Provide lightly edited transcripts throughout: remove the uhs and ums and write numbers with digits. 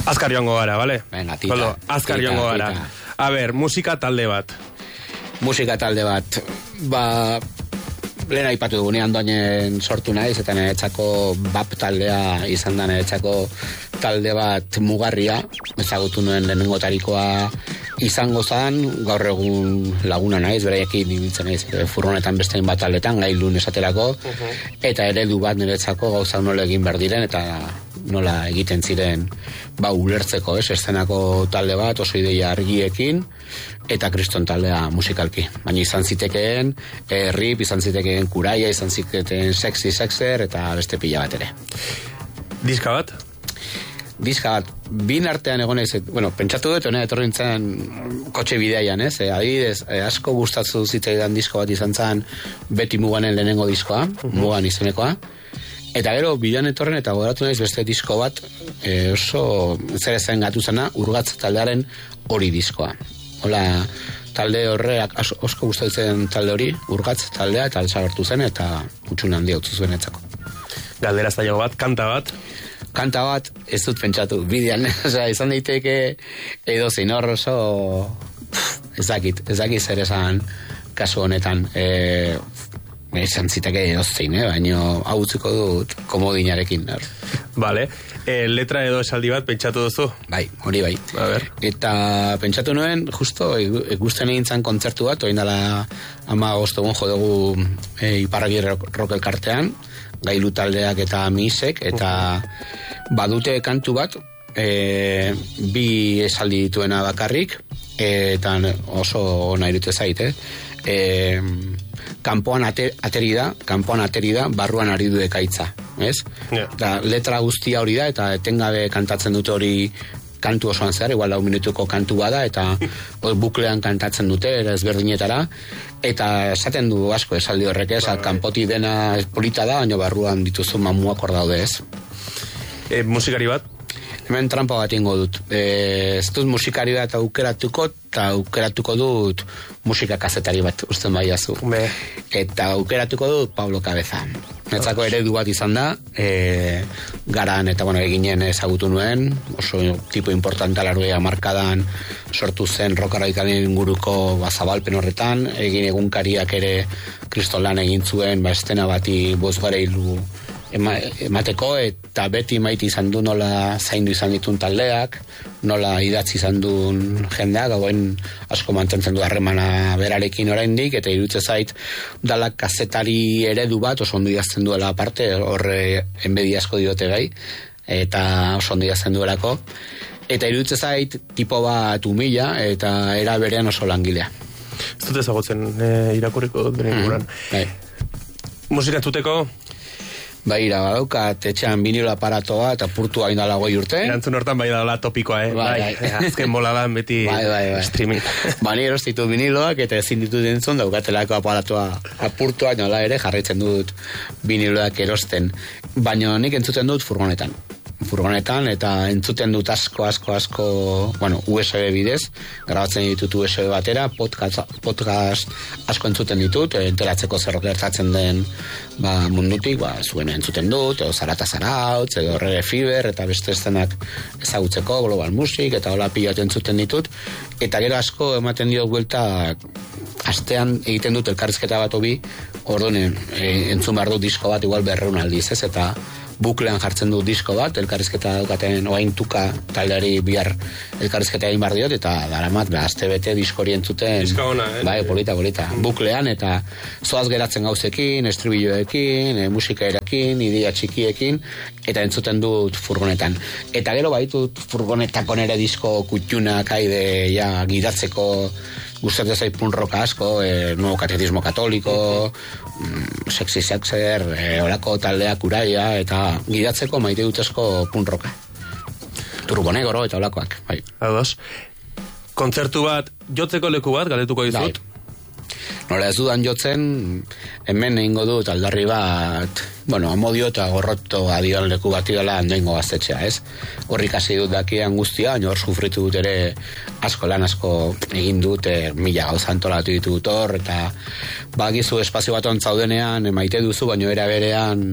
Azkar joango gara, bale? Venga, tita. Koldo, azkar joango gara. A ber, musika talde bat. Lehen aipatu dugunean doinen sortu naiz, eta niretzako BAP taldea izan da niretzako talde bat mugarria, ezagutu nuen lehenengotarikoa izango zen, gaur egun laguna naiz, beraiekin ibiltzen naiz, furgonetan bestein bat taldetan, gailun esaterako, eta eredu bat niretzako gauza nola egin behar diren, eta nola egiten ziren ulertzeko, eszenako talde bat, oso ideia argiekin, eta kriston taldea musikalki. Baina izan zitekeen rip, izan zitekeen kuraia, izan zitekeen sexy sexer, eta beste pila bat ere. Diska bat? Diska bat, bin artean egon ez, pentsatu dut, etorri nintzen kotxe bideian, ez? Adibidez, asko gustatzu zitzaidan disko bat izan zen Beti Muganen lehenengo diskoa, Mugan izenekoa, eta gero bidean etorren eta gogoratu naiz beste disko bat, oso zer ezen gatu zena, Urgatz taldearen hori diskoa. Hola, talde horreak osko gustatzen talde hori, Urgatz taldea, eta desagertu zen, eta utxun handia utzu zuen etzako. Galdera zailo bat, kanta bat? Kanta bat, ez dut pentsatu, bidean, izan daiteke edozein hor oso, ez dakit zer esan kasu honetan, esan ziteke edozein, baina hau utziko dut komodinarekin. Vale, letra edo esaldi bat pentsatu duzu? Bai, hori bai. A ber. Eta pentsatu nuen, justo, gusten egin zan kontzertu bat, oin dela 15 egun jo dugu Iparragirre rock elkartean, Gailu taldeak eta Misek, eta badute kantu bat, bi esaldi dituena bakarrik, eta oso ona irute zait, kanpoan ateri da, barruan ari du ekaitza, ez? Yeah. Letra guztia hori da, eta etengabe kantatzen dute hori kantu osoan zehar, igual 4 minutuko kantu bada, eta buklean kantatzen dute, ezberdinetara, eta esaten du asko esaldi horrek, ez? Kanpoti dena polita da, baina barruan dituzu mamuak hor daude, ez? Musikari bat? Hemen trampa bat ingo dut. Ez dut musikari bat aukeratuko, eta aukeratuko dut musika kazetari bat, usten baiazu. Eta aukeratuko dut Pablo Cabeza. Netzako eredu bat izan da, garan eta eginen ezagutu nuen, oso tipo importanta laruea markadan sortu zen rock radikalen inguruko zabalpen horretan, egin egunkariak ere kriston lan egin zuen, estena bati bozgareilu emateko, eta beti maite izan du nola zaindu izan ditun taldeak, nola idatzi izan duen jendeak, hauen asko mantentzen du harremana berarekin oraindik, eta irutze zait dala kazetari eredu bat, oso ondo idazten duela aparte, horre enbedi asko diote gai, eta oso ondo idazten duelako, eta irutze zait tipo bat humila, eta era berean oso langilea. Ez dut ezagutzen irakurriko dut bere inguruan. Musika entzuteko? Bai, badaukat etxean vinilo aparatoa eta purtua indala 5 urte. Erantzun hortan bai daula topikoa, Bai. Azken boladan beti streaming. Bani erostitut viniloak eta ezin ditut entzun daukatelako aparatoa apurtua, nola ere jarraitzen dut viniloak erosten. Baina nik entzuten dut furgonetan, eta entzuten dut asko, USB bidez, grabatzen ditut USB batera, podcast asko entzuten ditut, enteratzeko zer gertatzen den mundutik, zuen entzuten dut, edo Zarata Zarautz, edo Reggae Fever, eta beste eszenak ezagutzeko, Global Music, eta hola pilot entzuten ditut, eta gero asko ematen dio buelta, astean egiten dut elkarrizketa bat obi, orduan entzun behar dut disko bat igual 200 aldiz, ez, eta buklean jartzen du disko bat, elkarrizketa daukaten oain tuka taldeari bihar elkarrizketa egin behar diot, eta daramat, aste bete diskori entzuten. Diska ona, Bai, polita. Buklean, eta zoaz geratzen gauzekin, estribilloekin, musikaerekin, idea txikiekin, eta entzuten dut furgonetan. Eta gero baitut furgonetako nere disko kutxunak aide gidatzeko gustatzen zait punk rock asko, Nuevo Catecismo Katoliko, Sexy Sexer, orako taldeak uraia, eta gidatzeko maite dutezko punk rocka. Turbonegoro eta olakoak, bai. Ados. Kontzertu bat, jotzeko leku bat, galetuko dizut? Bai. Nola ez dudan jotzen, hemen egingo dut aldarri bat, Amodio eta Gorroto adioan leku bat idala handoingo gaztetxea, ez? Horrik hasi dut dakian guztia, baina hor sufritu dut ere asko egin dut, 1000 gauza antolatu ditut hor, eta bagizu espazio bat ontzaudenean, maite duzu, baina era berean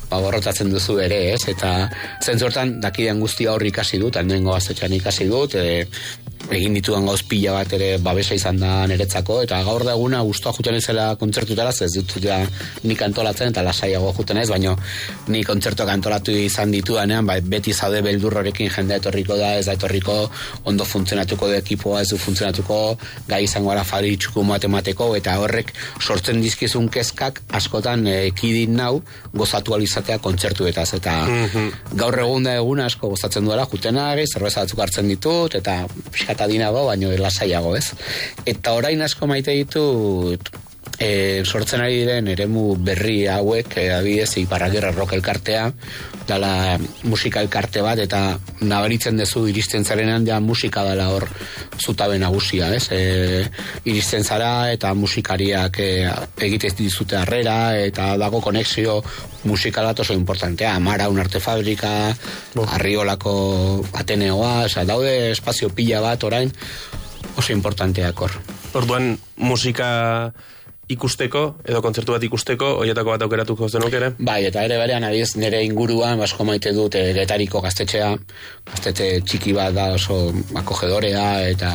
borrotatzen duzu ere, ez? Eta zentzortan dakidean guztia horri ikasi dut, handengo gaztetxean ikasi dut, egin dituan gauz pila bat ere babesa izan da niretzako, eta gaur da eguna guztua juten ezela kontzertutara, ez dut ja nik antolatzen, eta lasaiago juten ez, baina nik kontzertuak antolatu izan ditudanean, beti zaude beldur horrekin jendea etorriko da, ez da etorriko ondo funtzionatuko da ekipoa, ez du funtzionatuko, gai izango ara fari txuku matemateko, eta horrek sortzen dizkizun kezkak askotan ekidin nau gozatu alizatea kontzertuetaz, eta gaur egun da eguna asko gozatzen duela, jutenari, zerbeza batzuk hartzen ditut, eta katadinago, baino lasaiago, ez? Eta orain asko maite ditut sortzen ari diren eremu berri hauek, adibidez, Iparragirre rock elkartea, dala musika elkarte bat, eta nabaritzen dezu iristen zarenan ja musika dela hor zutabe nagusia, ez? Iristen zara eta musikariak egitez dizute harrera, eta dago konexio musikal bat oso importantea, Amara un artefabrika, Arriolako Ateneoa, daude espazio pila bat orain oso importanteak hor. Orduan musika ikusteko, edo kontzertu bat ikusteko, horietako bat aukeratuko zenuk ere? Bai, eta ere berean abiz nire inguruan, asko maite dut Getariko gaztetxea, gaztetxe txiki bat da oso akogedorea, eta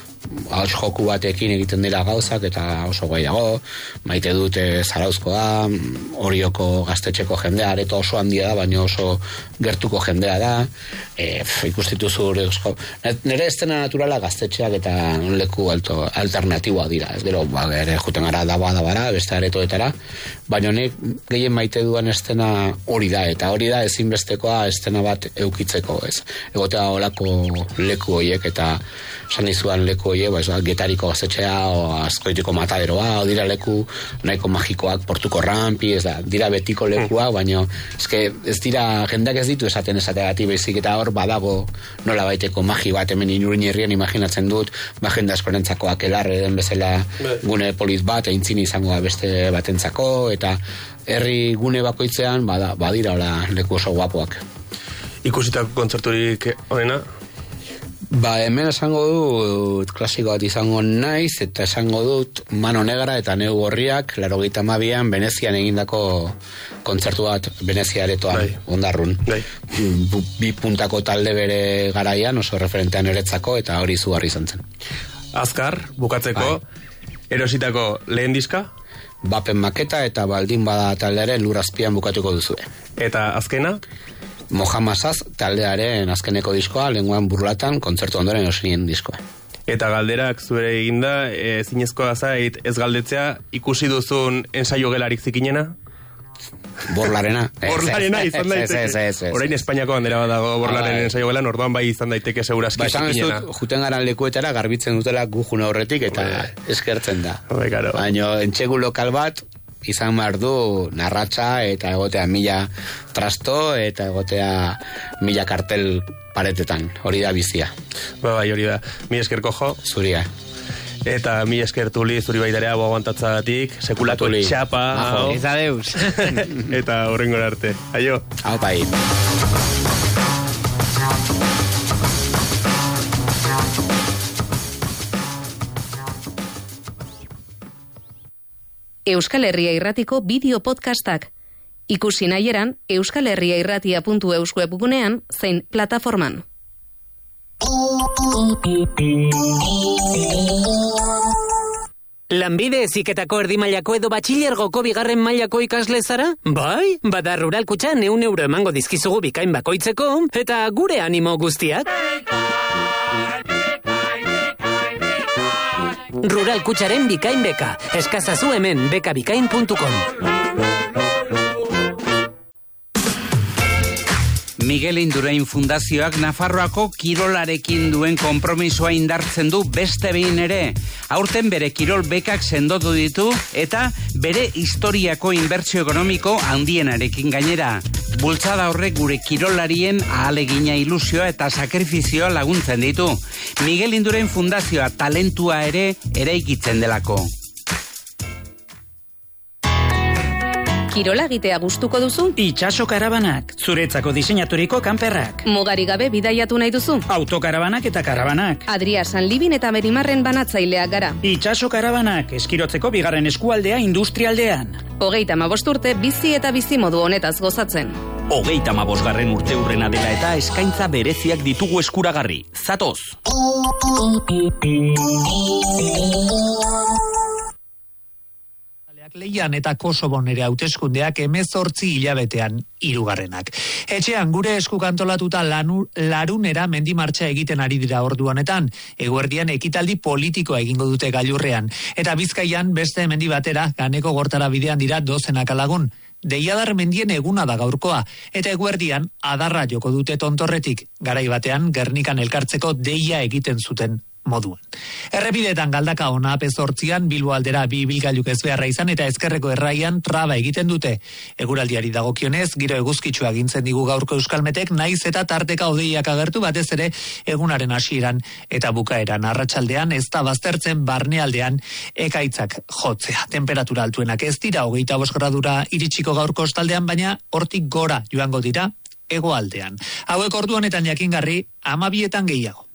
joku batekin egiten dira gauzak, eta oso guai dago, maite dut Zarauzkoa, Orioko gaztetxeko jendea, areto oso handia da, baina oso gertuko jendea da, ikustituzu nire estena naturala gaztetxeak eta leku alternatiboa dira, ez gero, ere juten gara dabara, beste aretoetara, baina nik gehien maite duan estena hori da, eta hori da ezinbestekoa estena bat eukitzeko, ez? Egotea olako leku horiek, eta esan dizuan leku horiek, Getariko gaztetxea, o Azkoitiko Mataderoa, o dira leku nahiko magikoak, Portuko Rampi, ez da, dira betiko lekuak, baina ez dira, jendeak ez ditu esateagatik baizik, eta hor badago nola baiteko magi bat, hemen Iruin herrian imaginatzen dut, jende askorentzako akelarre den bezala gune polit bat, eintzin izango da beste batentzako, eta herri gune bakoitzean badira leku oso guapoak. Ikusitako kontzerturik onena? Hemen esango dut klasiko bat izango naiz, eta esango dut Mano Negra eta Neu Gorriak 92an Venezian egindako kontzertu bat Venezia aretoan, Ondarrun. Bi puntako talde bere garaian, oso referentean eretzako, eta hori zugarri izan zen. Azkar, bukatzeko, erositako lehen diska? Bapen maketa eta baldin bada taldearen Lurrazpian bukatuko duzue. Eta azkena? Mohamasaz taldearen azkeneko diskoa, Lenguan Burlatan, kontzertu ondoren osinien diskoa. Eta galderak zuere eginda, zinezkoa zait ez galdetzea, ikusi duzun ensaio gelarik zikinena? Borlarena. Borlarena izan daiteke. Orain Espainiako bandera bat dago Borlaren ensaio gelan, orduan bai izan daiteke segurazki zikinena. Juten gara lekuetara garbitzen dutela gujuna horretik, eta eskertzen da. Baina entxegu lokal bat, izan behar du narratxa, eta egotea 1000 trasto, eta egotea 1000 kartel paretetan. Hori da bizia. Bai, hori da. Mi esker Kojo. Zuria. Eta mi esker Tuli, zuri baitarea aguantatzagatik, sekulako txapa. Izadeus. Eta horrengora arte. Aio. Hau pai. Euskal Herria Irratiko bideo podcastak. Ikusi nahieran euskalherriairratia.eus webgunean zein plataforman. Lanbide heziketako erdimailako edo batxilergoko 2. mailako ikasle zara? Bai, bada Rural Kutxan 100 euro emango dizkizugu bikain bakoitzeko, eta gure animo guztiak. Rural Kutxaren bikain beka. Eskazazu hemen bekabikain.com. Miguel Indurain Fundazioak Nafarroako kirolarekin duen konpromisoa indartzen du beste behin ere. Aurten bere kirol bekak sendotu ditu eta bere historiako inbertsio ekonomiko handienarekin gainera. Bultzada horrek gure kirolarien ahalegina, ilusioa eta sakrifizioa laguntzen ditu. Miguel Indurain Fundazioa talentua ere eraikitzen delako. Kirola egitea gustuko duzu? Itxaso karabanak, zuretzako diseinaturiko kanperrak. Mugarik gabe bidaiatu nahi duzu? Autokarabanak eta karabanak. Adria Sanlibin eta Berimarren banatzaileak gara. Itxaso karabanak, eskirotzeko bigarren eskualdea industrialdean. 35 urte bizi eta bizimodu honetaz gozatzen. 35. urte urrena dela eta eskaintza bereziak ditugu eskuragarri. Zatoz! Leian eta Kosovon ere hauteskundeak 18 hilabetean 3. Etxean gure eskuk antolatuta larunera mendimartxa egiten ari dira ordu honetan. Eguerdian ekitaldi politikoa egingo dute gailurrean. Eta Bizkaian beste mendi batera Ganeko Gortara bidean dira dozenaka lagun. Deiadar mendien eguna da gaurkoa, eta eguerdian adarra joko dute Tontorretik, garai batean Gernikan elkartzeko deia egiten zuten moduan. Errepidetan galdaka ona P8an Bilbo aldera 2 ibilgailuk ez beharra izan eta ezkerreko erraian traba egiten dute. Eguraldiari dagokionez, giro eguzkitsua agintzen digu gaurko Euskalmetek, naiz eta tarteka hodeiak agertu batez ere egunaren hasieran eta bukaeran. Arratsaldean ez da baztertzen barnealdean ekaitzak jotzea. Temperatura altuenak ez dira 25 gradura iritsiko gaurko kostaldean, baina hortik gora joango dira hegoaldean. Hauek ordu honetan jakingarri 12etan gehiago.